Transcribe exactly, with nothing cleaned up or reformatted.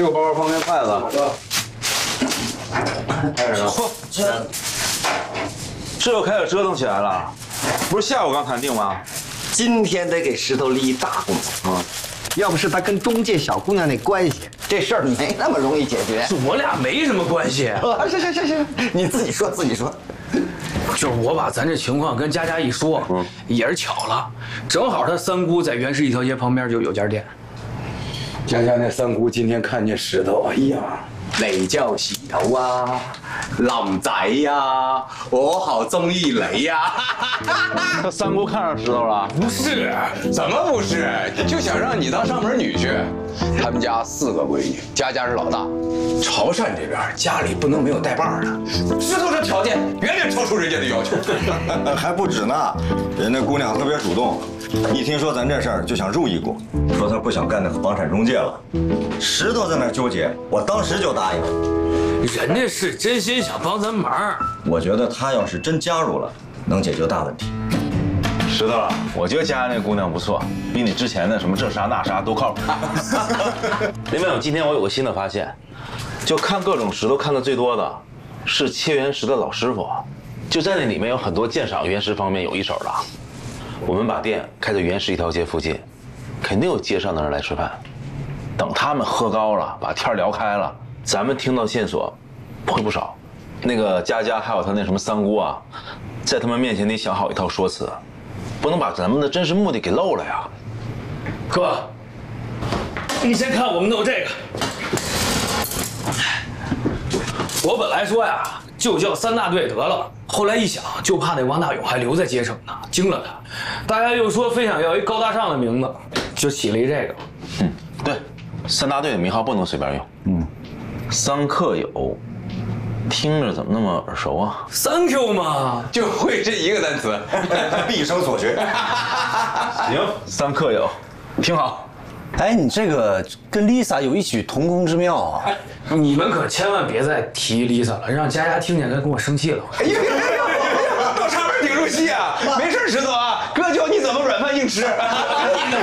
个包方便筷子。开始了。 嚯，这这又开始折腾起来了。不是下午刚谈定吗？ 今天得给石头立一大功啊！要不是他跟中介小姑娘那关系，这事儿没那么容易解决。 我俩没什么关系。 啊，行行行行，你自己说自己说。 就是我把咱这情况跟佳佳一说，嗯，也是巧了，正好他三姑在原市一条街旁边就有家店。 佳佳那三姑今天看见石头，哎呀， 你叫石頭啊，林仔呀，我好中意你呀！ 他三姑看上石头了？ 不是，怎么不是？就想让你当上门女婿。他们家四个闺女，佳佳是老大。潮汕这边家里不能没有带把的，石头这条件远远超出人家的要求。 还不止呢，人家姑娘特别主动，一听说咱这事儿就想入一股，说她不想干那房产中介了。石头在那纠结，我当时就答应了。 人家是真心想帮咱忙， 我觉得他要是真加入了，能解决大问题。 石头啊，我觉得佳佳那姑娘不错，比你之前的什么这啥那啥都靠谱。林伟，今天我有个新的发现，就看各种石头看的最多的是切原石的老师傅，就在那里面有很多鉴赏原石方面有一手的。我们把店开在原石一条街附近，肯定有街上的人来吃饭。等他们喝高了，把天聊开了，咱们听到线索会不少。那个佳佳还有他那什么三姑啊，在他们面前得想好一套说辞。不能把咱们的真实目的给漏了呀， 哥，你先看我们弄这个。我本来说呀，就叫三大队得了，后来一想，就怕那王大勇还留在街上呢，惊了他。大家又说非想要一高大上的名字，就起了一这个。 嗯，对，三大队的名号不能随便用。嗯，三克友。听着怎么那么耳熟啊 ？Thank you 嘛， 就会这一个单词， 毕生所学。 行，三克友，听好。 哎，你这个跟 Lisa 有异曲同工之妙啊！ 你们可千万别再提 Lisa 了，让佳佳听见她跟我生气了。 哎呀，到上面挺入戏啊！没事，石头啊，哥教你怎么软饭硬吃。